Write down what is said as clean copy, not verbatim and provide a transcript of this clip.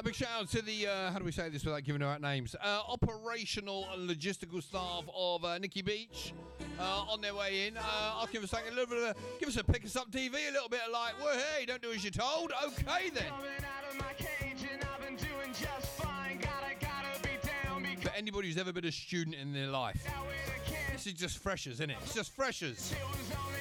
big shout out to the, how do we say this without giving out names? Operational and logistical staff of Nikki Beach on their way in. Asking for something, a little bit of give us a pick us up TV, a little bit of like, well, hey, don't do as you're told. Okay then. For anybody who's ever been a student in their life, this is just freshers, isn't it? It's just freshers.